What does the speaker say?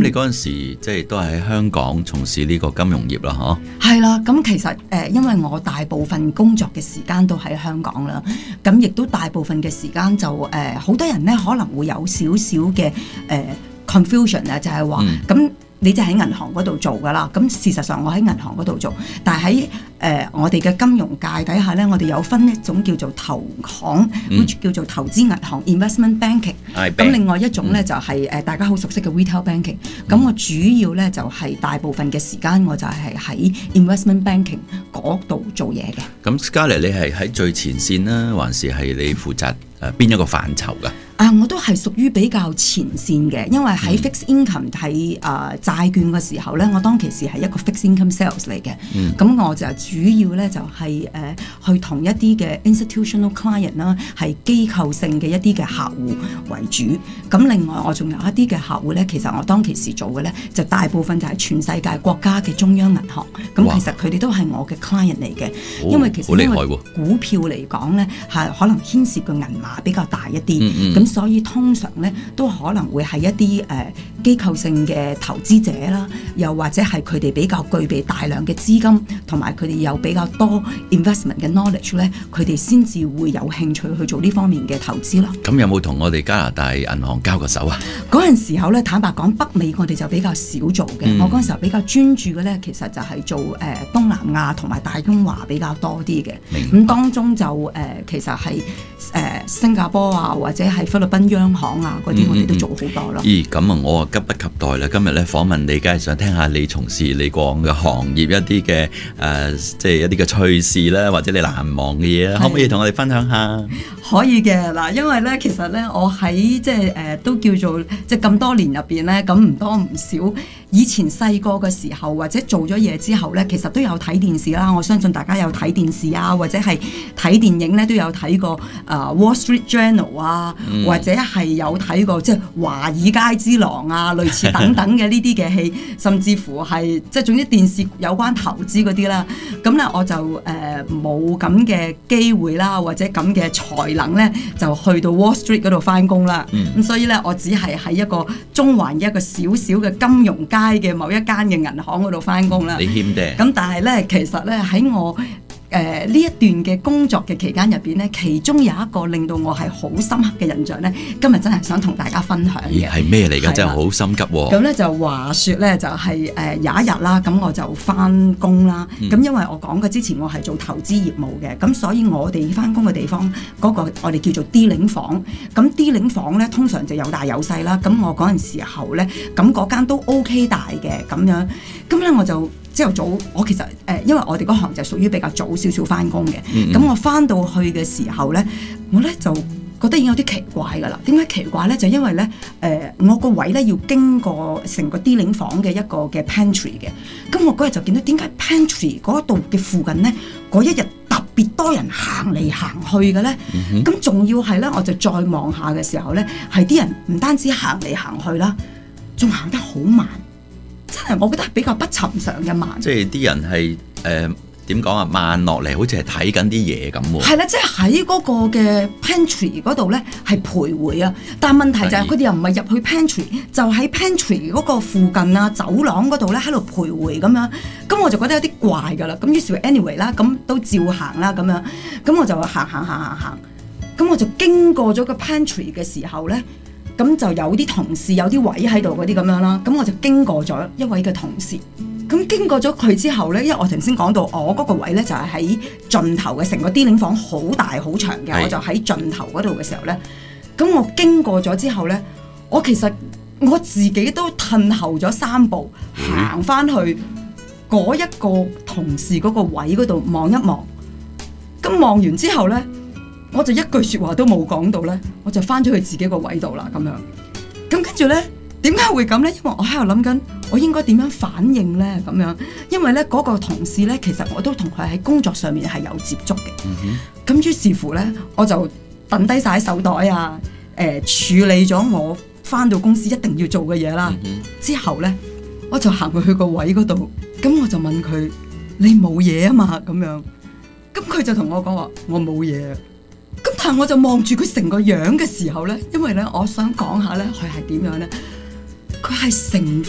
咁你嗰陣時即係都係喺香港從事呢個金融業啦， 係啦，咁其實因為我大部分工作嘅時間都喺香港啦，咁亦都大部分嘅時間就好多人咧可能會有少少嘅confusion 啊，就係話咁。你就喺銀行嗰度做噶啦，咁事實上我喺銀行嗰度做，但係喺我哋嘅金融界底下咧，我哋有分一種叫做投行，叫做投資銀行 （investment banking）。咁另外一種咧就係大家好熟悉嘅 retail banking。咁我主要咧就係大部分嘅時間我就係喺 investment banking 嗰度做嘢嘅。 咁 Scarlett 你係喺最前線啦，還是係你負責邊一個範疇㗎？ 我都係屬於比較前線嘅，因為喺 fixed income 睇債券嘅時候咧，我當其時係一個 fixed income sales 嚟嘅。咁我就主要咧就係去同一啲嘅 institutional client 啦，係機構性嘅一啲嘅客戶為主。咁另外我仲有一啲嘅客戶咧，其實我當其時做嘅咧，就大部分就係全世界國家嘅中央銀行。咁其實佢哋都係我嘅 client 嚟嘅，因為其實因為股票嚟講咧係可能牽涉嘅銀碼比較大一啲，咁所以通常咧都可能會係一啲機構性嘅投資者啦，又或者係佢哋比較具備大量嘅資金，同埋佢哋有比較多 investment 嘅 knowledge 咧，佢哋先至會有興趣去做呢方面嘅投資咯。 咁有冇同我哋加拿大銀行交過手啊？ 嗰陣時候咧，坦白講，北美我哋就比較少做嘅。我嗰陣時候比較專注嘅咧，其實就係做東南亞同埋大中華比較多啲嘅。咁當中就其實係新加坡啊，或者係菲律賓央行啊嗰啲，我哋都做好多咯。 咦，咁啊，我啊急不及待啦！今日咧訪問你，梗係想聽下你從事你過往嘅行業一啲嘅即係一啲嘅趣事啦，或者你難忘嘅嘢啦，可唔可以同我哋分享下？ 可以嘅嗱，因為咧其實咧我喺即係都叫做即係咁多年入邊咧，咁唔多唔少。以前細個嘅時候或者做咗嘢之後咧，其實都有睇電視啦。我相信大家有睇電視啊，或者係睇電影咧都有睇過Wall Street Journal 啊，或者係有睇過即係華爾街之狼啊，類似等等嘅呢啲嘅戲，甚至乎係即係總之電視有關投資嗰啲啦。咁咧我就冇咁嘅機會啦，或者咁嘅才能咧，就去到 Wall Street 嗰度返工啦。咁所以咧，我只係喺一個中環嘅一個小小嘅金融街嘅某一間嘅銀行嗰度返工啦。 你謙爹。 咁但係咧，其實咧喺我呢一段嘅工作嘅期間入邊咧，其中有一個令到我係好深刻嘅印象咧，今日真係想同大家分享嘅。 係咩嚟㗎？真係好心急喎。 咁咧就話説咧，就係有一日啦，咁我就返工啦。咁因為我講過之前我係做投資業務嘅，咁所以我哋返工嘅地方嗰個我哋叫做 D 領房。咁 D 領房咧通常就有大有細啦。咁我嗰陣時候咧，咁嗰間都 OK 大嘅咁樣。咁咧我就朝頭早，我其實因為我哋嗰行就屬於比較早少少返工嘅，咁我返到去嘅時候咧，我咧就覺得已經有啲奇怪㗎啦。點解奇怪咧？就因為咧我個位咧要經過成個 D 領房嘅一個嘅 pantry 嘅，咁我嗰日就見到點解 pantry 嗰度嘅附近咧，嗰一日特別多人行嚟行去嘅咧，咁仲要係咧，我就再望下嘅時候咧，係啲人唔單止行嚟行去啦，仲行得好慢。真係，我覺得係比較不尋常嘅慢。 即係啲人係點講啊？慢落嚟，好似係睇緊啲嘢咁喎。 係啦，即係喺嗰個嘅 pantry 嗰度咧，係徘徊啊！但係問題就係佢哋又唔係入去 pantry，就喺 pantry 嗰個附近啊走廊嗰度咧喺度徘徊咁樣。咁我就覺得有啲怪㗎啦。咁於是 anyway 啦，咁都照行啦咁樣。咁我就行。咁我就經過咗個 pantry 嘅時候咧。咁就有啲同事有啲位喺度嗰啲咁樣啦，咁我就經過咗一位嘅同事，咁經過咗佢之後咧，因為我頭先講到我嗰個位咧就係喺盡頭嘅，成個 D 領房好大好長嘅，我就喺盡頭嗰度嘅時候咧，咁我經過咗之後咧，我其實我自己都褪後咗3步，行翻去嗰一個同事嗰個位嗰度望一望，咁望完之後咧。我就一句說話都冇講到咧，我就翻咗去自己個位度啦，咁樣。咁跟住咧，點解會咁咧？因為我喺度諗緊，我應該點樣反應咧？咁樣，因為咧嗰個同事咧，其實我都同佢喺工作上面係有接觸嘅。咁於是乎咧，我就揼低晒手袋啊，處理咗我翻到公司一定要做嘅嘢啦。之後咧，我就行去佢個位嗰度，咁我就問佢：你冇嘢啊嘛？咁樣，咁佢就同我講話：我冇嘢。咁但係我就望住佢成個樣嘅時候咧，因為咧我想講下咧佢係點樣咧，佢係成